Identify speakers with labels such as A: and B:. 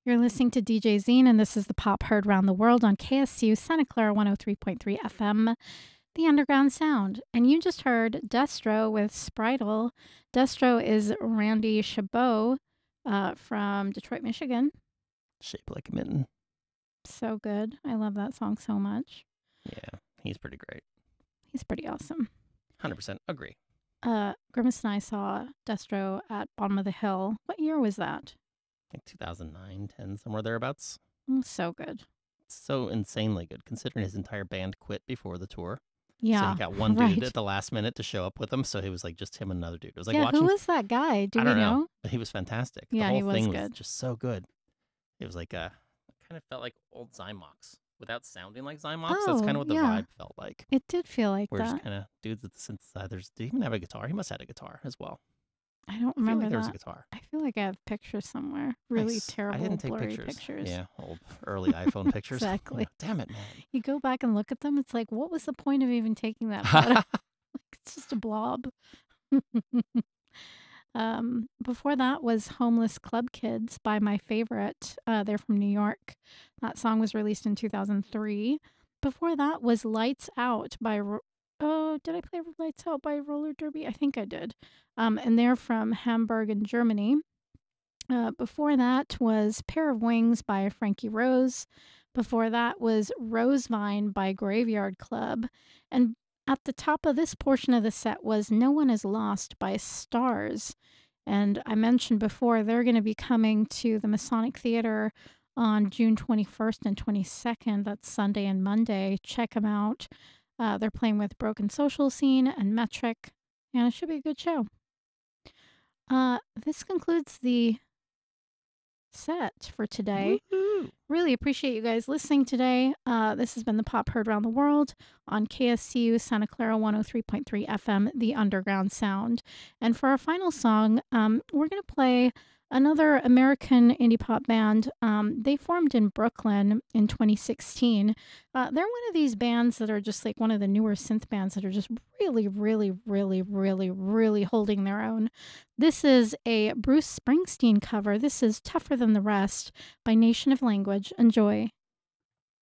A: You're listening to DJ Zine, and this is the Pop Heard Round the World on KSU Santa Clara 103.3 FM, the Underground Sound. And you just heard Destro with Spritel. Destro is Randy Chabot from Detroit, Michigan.
B: Shaped like a mitten.
A: So good. I love that song so much.
B: Yeah, he's pretty great.
A: He's pretty awesome.
B: 100% agree.
A: Grimace and I saw Destro at Bottom of the Hill. What year was that?
B: I think 2009, 10, somewhere thereabouts.
A: So good.
B: So insanely good, considering his entire band quit before the tour.
A: Yeah.
B: So he got one dude at the last minute to show up with him. So he was like just him and another dude. It was like watching.
A: Who was that guy? Do
B: I
A: we
B: don't
A: know?
B: But he was fantastic.
A: Yeah,
B: the
A: he
B: whole
A: was
B: thing
A: good.
B: was just so good. It was like it kind of felt like old Zymox without sounding like Zymox. That's kind of what the vibe felt like.
A: It did feel like
B: We're
A: that.
B: just kind of dudes with the synthesizers. Did he even have a guitar? He must have had a guitar as well.
A: I don't remember
B: there was a guitar.
A: I feel like I have pictures somewhere. Really terrible,
B: I didn't take
A: blurry pictures.
B: Yeah, old early iPhone pictures.
A: Exactly.
B: Yeah, damn it, man.
A: You go back and look at them. It's like, what was the point of even taking that photo? It's just a blob. Before that was Homeless Club Kids by my favorite. They're from New York. That song was released in 2003. Before that was Lights Out by... did I play Lights Out by Roller Derby? I think I did. And they're from Hamburg in Germany. Before that was Pair of Wings by Frankie Rose. Before that was Rosevine by Graveyard Club. And at the top of this portion of the set was No One Is Lost by Stars. And I mentioned before, they're going to be coming to the Masonic Theater on June 21st and 22nd. That's Sunday and Monday. Check them out. They're playing with Broken Social Scene and Metric, and it should be a good show. This concludes the set for today.
B: Woo-hoo.
A: Really appreciate you guys listening today. This has been the Pop Heard Around the World on KSCU Santa Clara 103.3 FM, the Underground Sound. And for our final song, we're going to play another American indie pop band. They formed in Brooklyn in 2016. They're one of these bands that are just like one of the newer synth bands that are just really, really, really, really, really holding their own. This is a Bruce Springsteen cover. This is Tougher Than the Rest by Nation of Language. Enjoy.